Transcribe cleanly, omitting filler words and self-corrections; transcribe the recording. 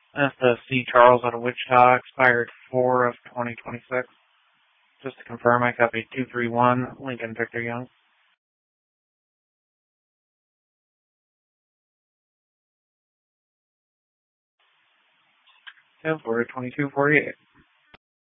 That's the C. Charles out of Wichita, expired 4 of 2026. Just to confirm, I copied 231 Lincoln Victor Young. 10-4, 2248.